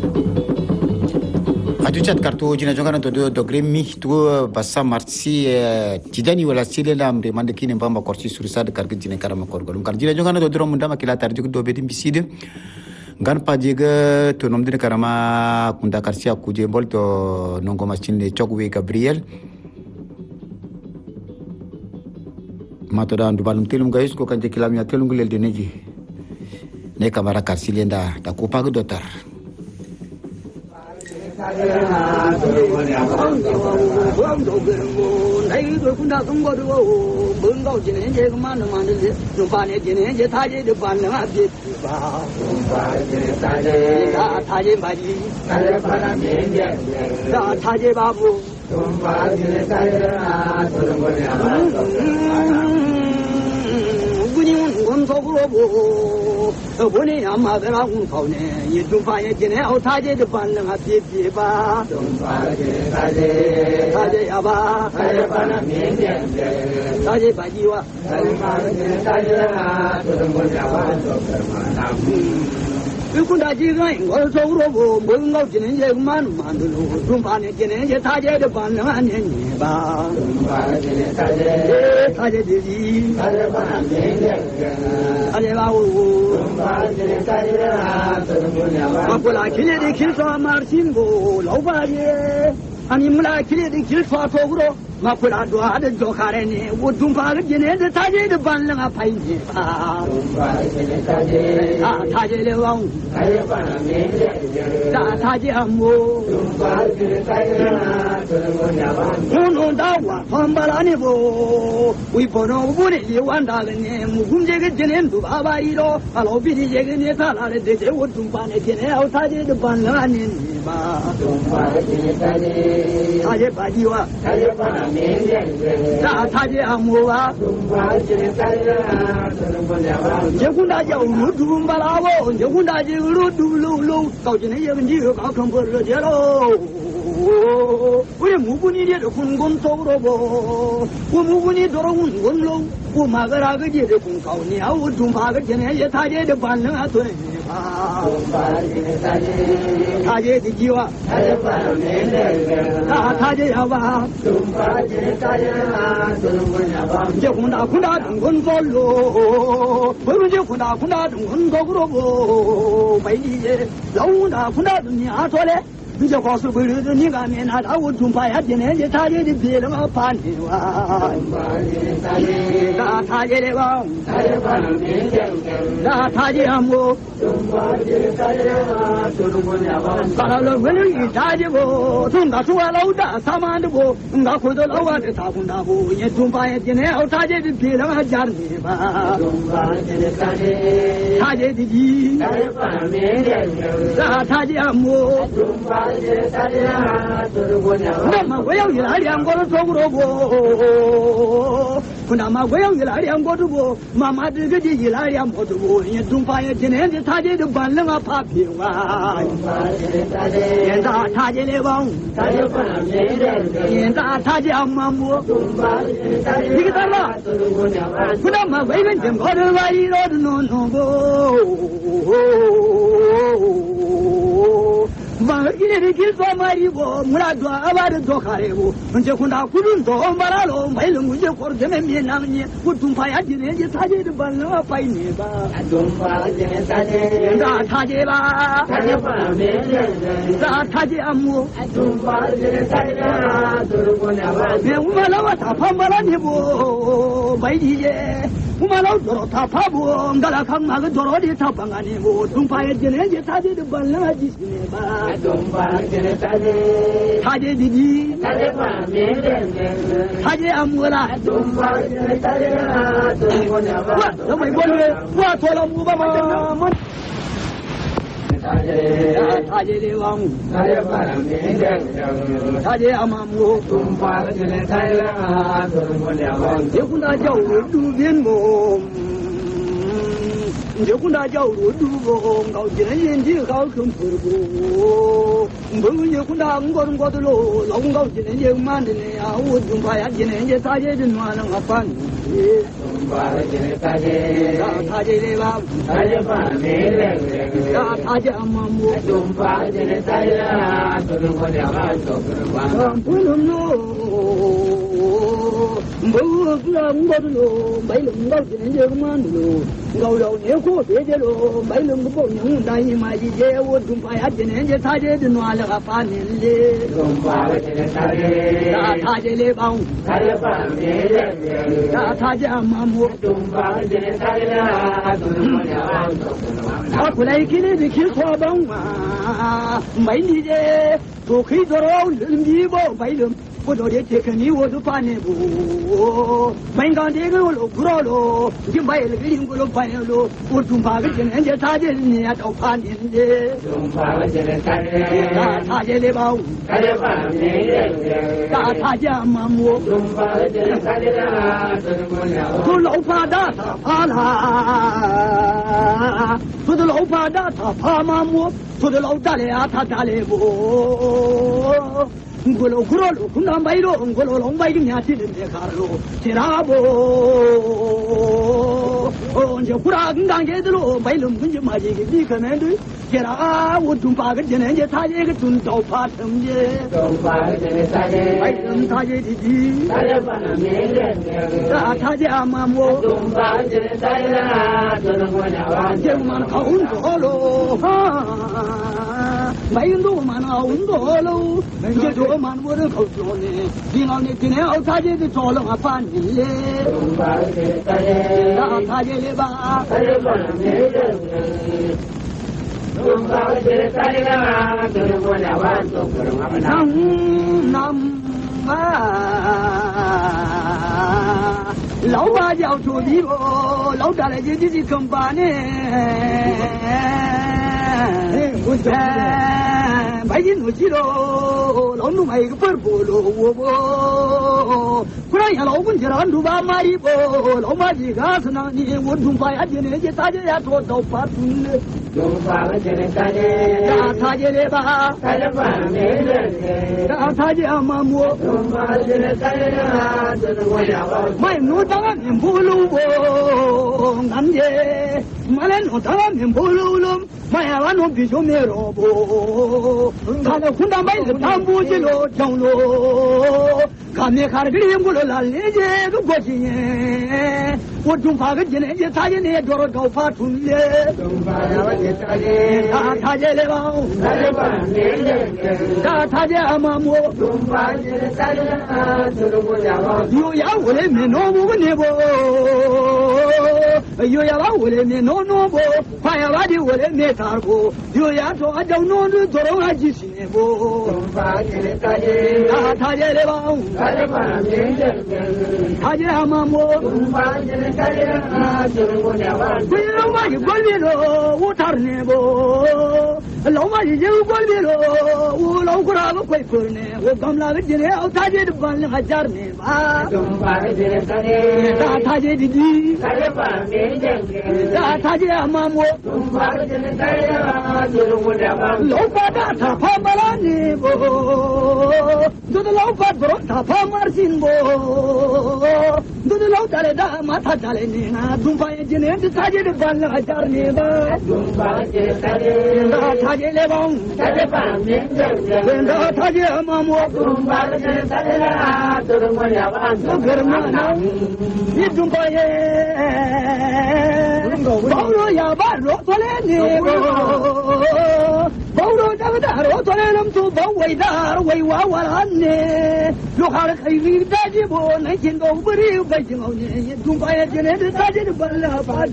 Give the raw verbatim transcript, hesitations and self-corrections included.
Atuchat kartu jina jongana to do gremi tu basa marsi tidani wala sile la mre mande kine mbamba korsi surisa de karga jina karama korgol kar jina jongana do drum ndama kila tar juk do be dimbiside gan pa jega to nom dina karama kunda karsi akuje bol to nongo machine chokwe Gabriel mato da ndubalum telum gayus ko kanje kilam ya telum gulel de neji ne kamara karsi lenda da ko pagu dotar Bune amma gara un kaune ye dumpa ye jene au taje de ban na pie pie ba dumpa ye taje taje aba taje bana mien de taje ba jiwa taje ma ye taje na to mo ya ba to ma na ku da ji ga ngol so ro bo mo ngau jene ye man man do dumpa ne jene ye taje de ban na ne ni ba dumpa ye taje taje de ji taje bana mien de taje ba wo Mapula kile de kilfa marsingo laubaye ani mula kile de kilfa togro mapula do hada jokare ne wudum fa gene de taje de banla pai ne ba taje taje le wang taje bana me ta taje ammo taje na da wa pambala ne bo wi bono bune ye wanda ne mugumje ge jene du baba iro alo bi je ge ne ta la de je wudum fa ne jene au taje de banla ne ba taje ba jiwa taje bana ta taje amuwa jekunda ja urudu mbalawo jekunda je urudu lulu kau jene ye nji ka kan bo je lo uri muguni de kun gon toro bo u muguni doro un gon lo u magara ga je de kun kau ni au dum ba ga jene ye taje de ban na to ne ba taje de jiwa taje ba ne ta taje aba Jekunda kunda dungun solo, baru jekunda kunda dungun sogro, bayi je, launa kunda dunia sole, je kosu bulu dunia mena tahu jumpa ya jene je taje di bilang apa ni wah, dah taje lewang, dah taje amu, kalau lo beli taje bo, tunggu suara lauda sama anda bo, enggak kudo lawan tak kunda bo, ye jumpa ya jene au taje di bilang ajar ni ba, taje di ji, dah taje amu. Nama goyang ilari angkor sogro bo, nama goyang ilari angkor bo, mama dege di ilari angkor bo, ye dumpa ye jene je taje de banlang apa piwa, ye da taje lewang, ye da taje amamu, kita lah, nama goyang jem kor wali rod no no bo. Ini ni kisah mari bo, mula dua awal dua kali bo. Menjadi kunda kurun dua malah lo, mailung je kor jeme minang ni, kutum payah jene je saja de balang apa ini ba. Dumpa jene saja, dah saja ba. Saja ba me, dah saja amu. Dumpa jene saja, turun punya ba. Me umala wa tapam malah ni bo, bayi je. Umalau doro tapa bo, ngala kang maga doro di tapang ani bo. Dumpa jene je saja de balang aji sini ba. Dumpa jene saja, saja didi, saja ba me, saja amula. Dumpa jene saja, turun punya ba. Wah, lama boleh, wah tolong ubah mama. Saja lewang, saja barang menjeng, saja amamu. Dumpa jene saja, turun punya ba. Jekunda jauh tu bienmu. 你就跟他叫路路不，搞起来眼睛好看不不，不你跟他我我的路，老搞起来眼慢的呀，我就怕呀，今年也大姐的暖能翻。他这里吧，他这饭没人，他他这妈母，他这里在呀，都是我两个做不完，不能喽，不是我的喽，没能到今年这个嘛喽，老老年过节的喽，没能够包年大姨妈一节，我就怕呀，今年这他这的暖了翻年嘞，他他这里吧，他这饭没人，他他这妈母。他过来给你的去说帮嘛，没你的都可以做到人民不白人，不做的这个你我都把你不，没干这个我都不知道喽，你买了个零我都办了喽，我总怕个今年这他这你也都怕你的，总怕个今年他这他这的吧，他这怕没人，他他这嘛么，总怕个今年他这啦，都老怕的他怕啦，说的老怕的他怕嘛么，说的老大的呀他大的不。我老苦了，苦难买了，我老老买的伢子的没看了，这哪不？哦，这苦难更当家的喽，买了我就买这个，你可能对，这哪我中八个今年这他这个中招怕什么？中八个今年他这买什他这的的，他这把那没人的，他这阿妈么？中八个今年他这啦，这能我家娃，这我们靠着喽哈，买很多嘛那很多喽，这就。我们我的口说呢，你老你今天我他这个做了我办你嘞，那他这里吧，他这个没人，我把这个他这个嘛，就是我俩玩做不了我们那那啊，老爸叫出去哦，老大来就就是更办呢。买进东西喽，老奴买一个本不喽，我不，不然呀老公家老奴把买一包，老妈几个是那你我中发呀今年这大家呀做到八tun了，中发了今年大家，大大家的吧，大家办没人，大大家嘛么，中发了今年大家呀，这是我家吧，买奴当然面不喽不，俺家买来奴当然面不喽喽。买呀，俺弄必须没萝卜，他那混蛋买的汤不起喽，酱喽，看没看那个脸我都烂了这个过去年，我中发个今年这他今年做了高发出来，中发呀我这他这他他这来吧，他这办没人，他他这阿妈么，中发这他这啊，就是我家吧，有呀我的没弄不过你不。有呀吧，我的没弄弄不，怕呀吧的我的没打过，有呀说俺叫弄的做了俺几十年不。他他这的吧，他这把没人，他这阿妈么，他这的他这啊，就是我家吧。为老妈一管别了，我打你不，老妈一就管别了，我老姑那个快过呢，我刚那个今年我他这的办了还加呢吧。他他这的的，他这把没。他他这妈么，老爸他他怕马拉尼不，都是老爸不他怕马心不，都是老大的大妈他家的呢，中发今年是他这的办了还家呢吧，中发这他这他他这来吧，他这办没人，他他这妈么，中发这他这啦，都是我家娃，我哥们呐，你中发耶。包罗呀把罗做来呢，包罗这个大罗做来能做包伟大伟娃娃了呢，罗哈的可以大吉不能见到不离北京后呢，中国也今年的大吉的本了发的，